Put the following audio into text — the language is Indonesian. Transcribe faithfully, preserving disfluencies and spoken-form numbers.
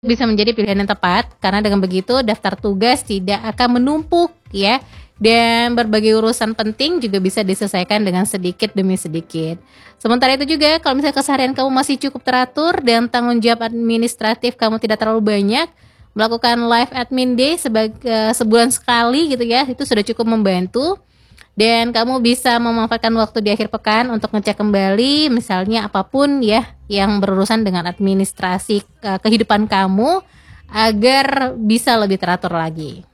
Bisa menjadi pilihan yang tepat karena dengan begitu daftar tugas tidak akan menumpuk ya, dan berbagai urusan penting juga bisa diselesaikan dengan sedikit demi sedikit. Sementara itu juga kalau misalnya keseharian kamu masih cukup teratur dan tanggung jawab administratif kamu tidak terlalu banyak, melakukan live admin day sebagai sebulan sekali gitu ya, itu sudah cukup membantu. Dan kamu bisa memanfaatkan waktu di akhir pekan untuk ngecek kembali misalnya apapun ya yang berurusan dengan administrasi ke- kehidupan kamu agar bisa lebih teratur lagi.